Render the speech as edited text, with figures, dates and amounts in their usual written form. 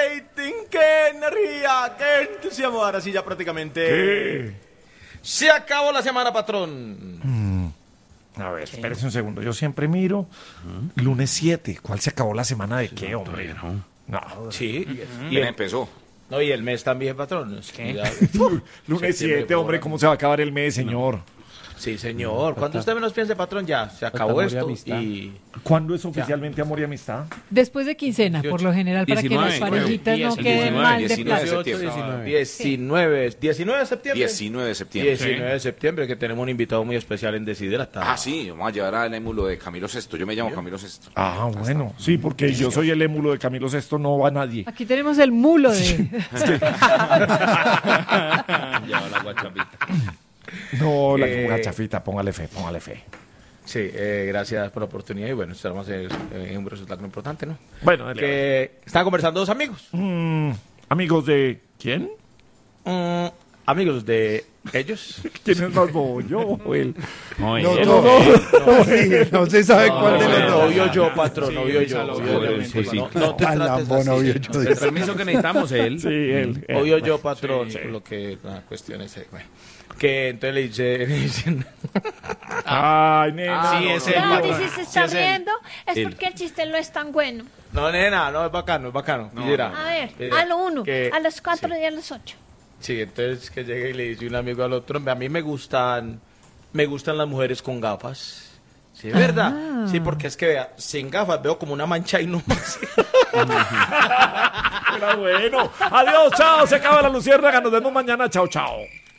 rating, qué energía, qué entusiasmo. Ahora sí, ya prácticamente. ¿Qué? Se acabó la semana, patrón. A ver, espérese un segundo. Yo siempre miro. Lunes 7. ¿Cuál se acabó la semana de qué, hombre? No. Sí. Y empezó. No, y el mes también, patrón. Lunes 7, hombre, ¿cómo se va a acabar el mes, señor? Sí, señor. Cuando usted menos piense, patrón, ya se acabó esto. Y ¿Cuándo es oficialmente amor y amistad? Después de quincena, por lo general, para que 19, las parejitas no 19, queden mal de 19 de plata. septiembre. 19 de septiembre. 19 de septiembre. 19 de septiembre, que tenemos un invitado muy especial en Desiderata. Ah, sí, vamos a llevar al émulo de Camilo Sesto. Yo me llamo Camilo Sesto. Ah, bueno. Sí, porque yo soy el émulo de Camilo Sesto, no va nadie. Aquí tenemos el mulo de... Lleva la guachapita. No, la gachafita, póngale fe. Sí, gracias por la oportunidad y bueno, estamos en un resultado importante, ¿no? Bueno, dale. Que están conversando dos amigos. Amigos de... ¿Quién? Amigos de ellos. ¿Quién es más bobo, yo o él? No se sabe cuál de los dos. Obvio yo, patrón, obvio yo. No te trates así. El permiso que necesitamos es él. Sí, él. Obvio yo, patrón, por lo que la cuestión es, bueno, que entonces le dicen Ay, nena. Sí, ese Claro, y si se está riendo es porque el chiste no es tan bueno. no, nena, no, es bacano. No, Mira, A ver, mira, a lo 1, que- a los 4 sí. y a los 8. Sí, entonces que llegue y le dice un amigo al otro, a mí me gustan las mujeres con gafas. Sí, es verdad. Sí, porque es que vea, sin gafas veo como una mancha y no más. Era bueno. Adiós, chao. Se acaba la luciérnaga. Nos vemos mañana. Chao, chao.